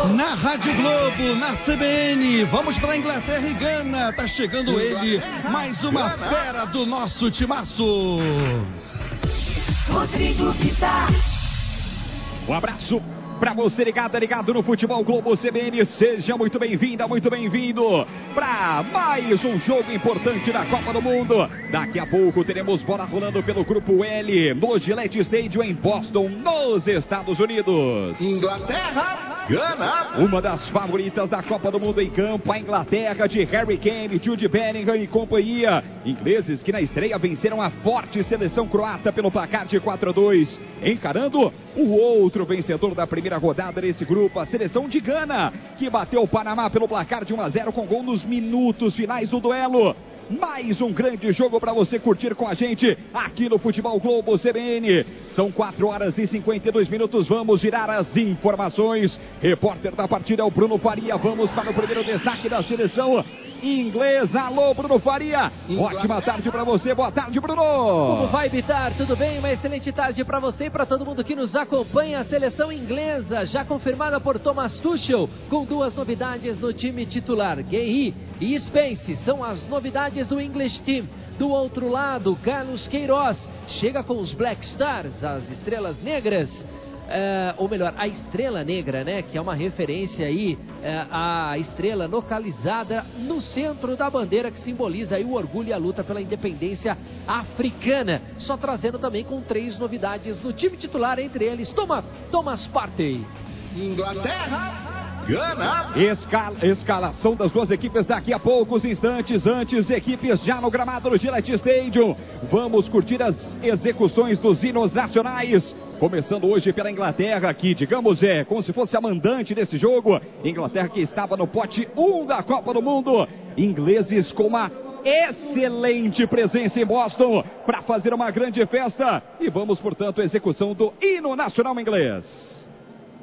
Na Rádio Globo, na CBN, vamos para Inglaterra e Gana. Tá chegando ele, mais uma fera do nosso timaço. Rodrigo Vitar. Um abraço para você ligado no Futebol Globo CBN. Seja muito bem-vinda, muito bem-vindo para mais um jogo importante da Copa do Mundo. Daqui a pouco teremos bola rolando pelo Grupo L no Gillette Stadium em Boston, nos Estados Unidos. Inglaterra, Gana. Uma das favoritas da Copa do Mundo em campo, a Inglaterra de Harry Kane, Jude Bellingham e companhia. Ingleses que na estreia venceram a forte seleção croata pelo placar de 4-2, encarando o outro vencedor da primeira rodada desse grupo, a seleção de Gana, que bateu o Panamá pelo placar de 1-0 com gol nos minutos finais do duelo. Mais um grande jogo para você curtir com a gente aqui no Futebol Globo CBN. São 4 horas e 52 minutos. Vamos girar as informações. Repórter da partida é o Bruno Faria. Vamos para o primeiro destaque da seleção inglesa. Alô, Bruno Faria. Ótima tarde para você. Boa tarde, Bruno. Como vai, Bitar? Tudo bem? Uma excelente tarde para você e para todo mundo que nos acompanha. A seleção inglesa já confirmada por Thomas Tuchel, com duas novidades no time titular. Guehi e Spence são as novidades do English Team. Do outro lado, Carlos Queiroz chega com os Black Stars, as estrelas negras. Ou melhor, a estrela negra, né? Que é uma referência aí à estrela localizada no centro da bandeira, que simboliza aí o orgulho e a luta pela independência africana. Só trazendo também com 3 novidades no time titular, entre eles Thomas Partey. Inglaterra, Gana. Escalação das duas equipes daqui a poucos instantes. Antes, equipes já no gramado do Gillette Stadium. Vamos curtir as execuções dos hinos nacionais. Começando hoje pela Inglaterra, que digamos é como se fosse a mandante desse jogo. Inglaterra que estava no pote 1 da Copa do Mundo. Ingleses com uma excelente presença em Boston para fazer uma grande festa. E vamos, portanto, à execução do hino nacional inglês.